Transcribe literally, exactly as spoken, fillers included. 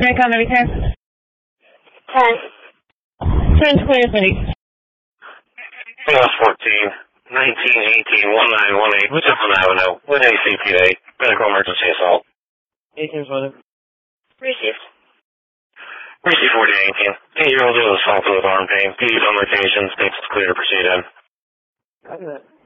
Break on the return. ten. ten clear, please. Chaos fourteen, nineteen eighteen, nineteen eighteen, Woodson Avenue, with A C P A, medical emergency assault. eighteen twenty. Received. Receive forty eighteen, eight-year-old is assaulted with arm pain. Please on location, states it's clear to proceed in. Copy that.